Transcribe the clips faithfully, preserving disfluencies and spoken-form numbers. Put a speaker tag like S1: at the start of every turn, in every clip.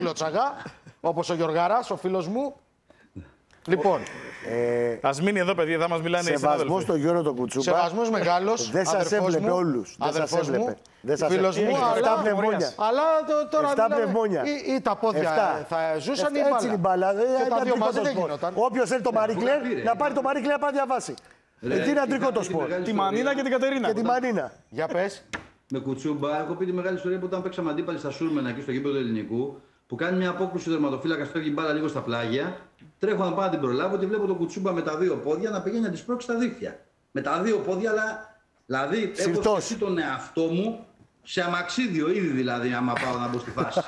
S1: Κλωτσαγά, όπως ο Γιωργάρας, ο φίλος μου. Λοιπόν,
S2: ε,
S3: ας μείνει εδώ, παιδιά, θα μας μιλάνε οι συνάδελφοι.
S2: Σεβασμός στον Γιώργο τον Κουτσούπα.
S1: Σεβασμός μεγάλος.
S2: Δεν σας έβλεπε όλους.
S1: Αδερφός μου.
S2: Δεν σας
S1: φίλος μου,
S2: έβλεπε.
S1: αλλά,
S2: Εφτά πνευμόνια.
S1: αλλά το, τώρα
S2: Εφτά
S1: μιλάμε,
S2: πνευμόνια.
S1: ή, ή τα πόδια
S2: Εφτά.
S1: θα ζούσαν ή η
S2: Έτσι είναι η μπάλα.
S1: Και τα δύο μαζί δεν γινόταν.
S2: Όποιος θέλει το Μαρίκλερ, να πάρει το Μαρίκλερ να πάει διαβάσει. Εκεί είναι αντρικό το σπορ.
S3: Τη Μανίνα και την Κατερίνα.
S2: Και τη Μανίνα.
S1: Για πες.
S4: Με Κουτσούμπα, έχω πει τη μεγάλη ιστορία που όταν παίξαμε αντίπαλοι στα Σούρμενα εκεί στο γήπεδο του Ελληνικού, που κάνει μια απόκρουση ο τερματοφύλακα, φεύγει μπάλα λίγο στα πλάγια. Τρέχω να πάω να την προλάβω και βλέπω τον Κουτσούμπα με τα δύο πόδια να πηγαίνει να τη σπρώξει στα δίχτυα. Με τα δύο πόδια, αλλά δηλαδή έχω σκεφτεί τον εαυτό μου σε αμαξίδιο ήδη δηλαδή, άμα πάω να μπω στη φάση.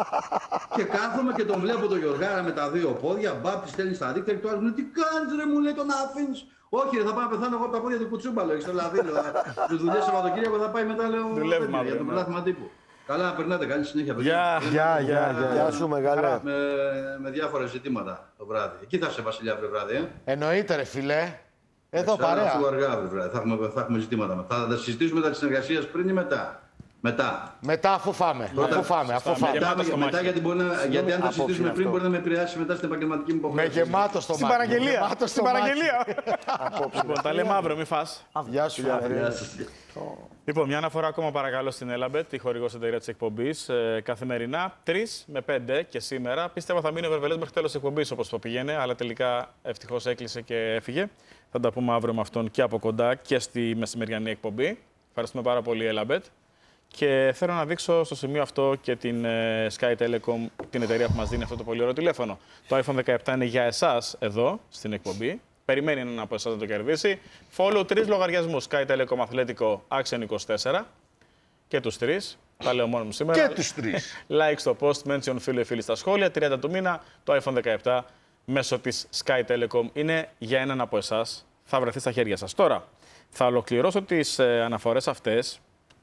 S4: Και κάθομαι και τον βλέπω τον Γιωργάρα με τα δύο πόδια, μπαπ, τη στέλνει στα δίχτυα και το άλλο μου λέει: τι κάνει, ρε, μου λέει, τον αφήνει. Όχι, ρε, θα πάω να πεθάνω εγώ από τα πόδια του Κουτσούμπα, λέω. Στο λαδίλο. Του δουλειέ Σαββατοκύριακο θα πάει μετά, λέω.
S3: Δουλεύουμε
S4: Για το πρωτάθλημα τύπου. Καλά να περνάτε, καλή συνέχεια, παιδιά.
S2: Γεια, γεια, γεια. Γεια σου, μεγάλε.
S4: Με, με διάφορα ζητήματα το βράδυ. Εκεί θα είσαι, Βασιλιά, αύριο βράδυ. Ε.
S1: Εννοείται, ρε φιλέ. Εδώ
S4: Εξάρα,
S1: παρέα.
S4: Σου αργά, αύριο βράδυ. Θα έχουμε, θα έχουμε ζητήματα. Θα τα συζητήσουμε τα τη συνεργασία πριν ή μετά. Μετά.
S1: Μετά, αφού φάμε.
S4: Πρώτα,
S1: Αφού φάμε, αφού φάμε.
S4: Μετά, μετά, μετά γιατί, μπορεί να, γιατί αν το συζητήσουμε πριν, μπορεί να με επηρεάσει μετά στην επαγγελματική μου
S1: Με
S4: υποχρέωση.
S1: γεμάτο στο
S3: Στην
S1: μάτι.
S3: παραγγελία.
S1: Γεμάτο στο
S3: Στην
S1: μάτι.
S3: παραγγελία. Λοιπόν, τα λέμε αύριο, μη φας.
S1: Γεια σου, Φαβρή.
S3: Λοιπόν, μια αναφορά ακόμα παρακαλώ στην Έλαμπετ, τη χορηγός εταιρεία της εκπομπής. Ε, καθημερινά τρεις με πέντε και σήμερα. Πίστευα θα μείνει ο Βερβελές μέχρι τέλος της εκπομπής όπως το πήγαινε, αλλά τελικά ευτυχώς έκλεισε και έφυγε. Θα τα πούμε αύριο με αυτόν και από κοντά και στη μεσημεριανή εκπομπή. Ευχαριστούμε πάρα πολύ, Έλαμπετ. Και θέλω να δείξω στο σημείο αυτό και την ε, Sky Telecom, την εταιρεία που μας δίνει αυτό το πολύ ωραίο τηλέφωνο. Το iPhone δεκαεπτά είναι για εσάς εδώ στην εκπομπή. Περιμένει έναν από εσάς να το κερδίσει. Follow τρεις λογαριασμούς. Sky Telecom Αθλέτικο Action είκοσι τέσσερα. Και τους τρεις. Τα λέω μόνο μου σήμερα.
S1: Και τους τρεις.
S3: Like στο post, mention φίλοι ή φίλοι στα σχόλια. τριάντα του μήνα. Το iPhone δεκαεπτά μέσω της Sky Telecom είναι για έναν από εσάς. Θα βρεθεί στα χέρια σας. Τώρα, θα ολοκληρώσω τις ε, αναφορές αυτές.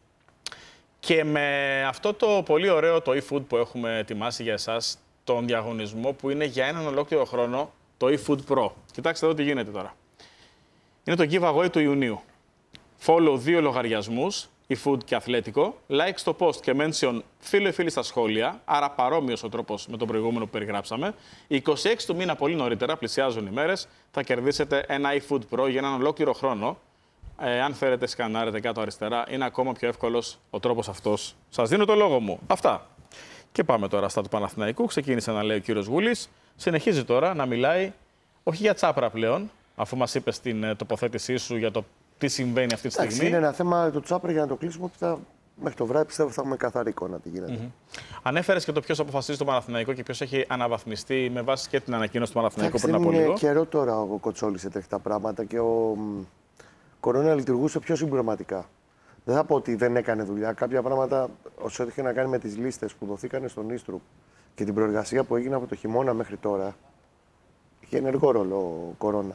S3: Και με αυτό το πολύ ωραίο το eFood που έχουμε ετοιμάσει για εσάς, τον διαγωνισμό που είναι για έναν ολόκληρο χρόνο, το eFood Pro. Κοιτάξτε εδώ τι γίνεται τώρα. Είναι το giveaway του Ιουνίου. Follow δύο λογαριασμούς, eFood και Αθλέτικο. Like στο post και mention φίλο ή φίλοι στα σχόλια. Άρα παρόμοιος ο τρόπος με τον προηγούμενο που περιγράψαμε. είκοσι έξι του μήνα πολύ νωρίτερα, πλησιάζουν οι μέρες, θα κερδίσετε ένα eFood Pro για έναν ολόκληρο χρόνο. Ε, αν θέλετε, σκανάρετε κάτω αριστερά, είναι ακόμα πιο εύκολος ο τρόπος αυτός. Σας δίνω το λόγο μου. Αυτά. Και πάμε τώρα στα του Παναθηναϊκού. Ξεκίνησε να λέει ο κύριος Γούλης. Συνεχίζει τώρα να μιλάει, όχι για Τσάπρα πλέον, αφού μας είπε στην τοποθέτησή σου για το τι συμβαίνει αυτή τη στιγμή.
S2: Εντάξει, είναι ένα θέμα το Τσάπρα για να το κλείσουμε. Θα, μέχρι το βράδυ πιστεύω θα έχουμε καθαρή εικόνα τι γίνεται.
S3: Mm-hmm. Ανέφερες και το ποιος αποφασίζει το Παναθηναϊκό και ποιος έχει αναβαθμιστεί με βάση και την ανακοίνωση του Παναθηναϊκού πριν από λίγο.
S2: Είναι καιρό τώρα ο Κοτσόλης σε τέτοια πράγματα και ο Κορώνα λειτουργούσε πιο συμπληρωματικά. Δεν θα πω ότι δεν έκανε δουλειά. Κάποια πράγματα, όσο είχε να κάνει με τις λίστες που δοθήκανε στον Ίστρου και την προεργασία που έγινε από το χειμώνα μέχρι τώρα, είχε ενεργό ρόλο ο Κορώνα.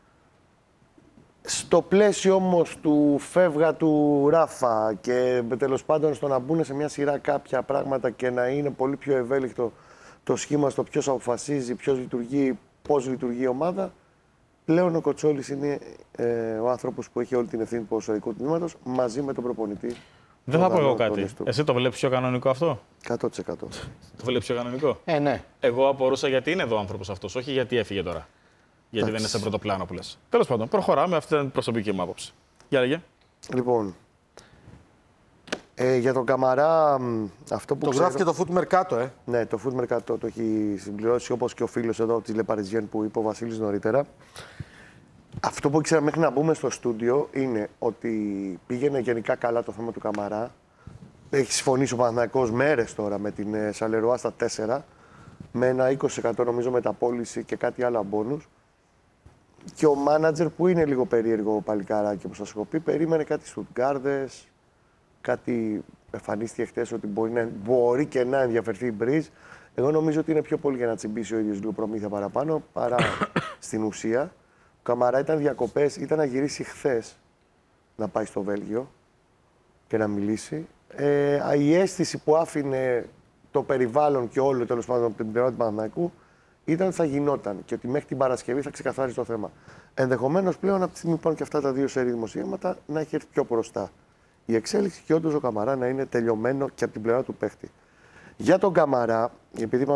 S2: Στο πλαίσιο όμως του φεύγα του Ράφα και τέλος πάντων στο να μπουν σε μια σειρά κάποια πράγματα και να είναι πολύ πιο ευέλικτο το σχήμα στο ποιος αποφασίζει, ποιος λειτουργεί, πώς λειτουργεί η ομάδα, πλέον ο Κοτσόλης είναι ε, ο άνθρωπος που έχει όλη την ευθύνη του ποδοσφαιρικού τμήματος μαζί με τον προπονητή.
S3: Δεν θα πω εγώ κάτι. Εσύ το βλέπεις πιο κανονικό αυτό?
S2: εκατό τοις εκατό.
S3: Το βλέπεις πιο κανονικό?
S1: Ε, ναι.
S3: Εγώ απορούσα γιατί είναι εδώ ο άνθρωπος αυτός, όχι γιατί έφυγε τώρα. Γιατί δεν είναι σε πρώτο πλάνο που λες. Τέλος πάντων, προχωράμε. Αυτή ήταν η προσωπική μου άποψη. Για λέγε.
S2: Λοιπόν, ε, για τον Καμαρά, αυτό που
S1: Το
S2: ξέρω...
S1: γράφει και το Foot Mercato, ε.
S2: Ναι, το Foot Mercato το έχει συμπληρώσει, όπως και ο φίλος εδώ της Le Parisien που είπε ο Βασίλης νωρίτερα. Αυτό που ήξερα μέχρι να μπούμε στο στούντιο είναι ότι πήγαινε γενικά καλά το θέμα του Καμαρά. Έχει συμφωνήσει ο Παναθηναϊκός μέρες τώρα με την Σαλερουά στα τέσσερα, με ένα είκοσι τοις εκατό νομίζω μεταπώληση και κάτι άλλο μπόνους. Και ο μάνατζερ που είναι λίγο περίεργο παλικάράκι, όπως σας έχω πει, περίμενε κάτι Στουτγκάρδες, κάτι εμφανίστηκε χτες ότι μπορεί, να, μπορεί και να ενδιαφερθεί η Μπριζ. Εγώ νομίζω ότι είναι πιο πολύ για να τσιμπήσει ο ίδιος λίγο προμήθεια παραπάνω παρά στην ουσία. Ο Καμαρά ήταν διακοπές, ήταν να γυρίσει χθες να πάει στο Βέλγιο και να μιλήσει. Ε, η αίσθηση που άφηνε το περιβάλλον και όλο τέλος πάντων από την πλευρά του Παναθηναϊκού ήταν ότι θα γινόταν και ότι μέχρι την Παρασκευή θα ξεκαθάρισε το θέμα. Ενδεχομένως πλέον από τη στιγμή που πάνε και αυτά τα δύο σερί δημοσιεύματα να έχει έρθει πιο μπροστά η εξέλιξη και όντως ο Καμαρά να είναι τελειωμένο και από την πλευρά του παίχτη. Για τον Καμαρά, επειδή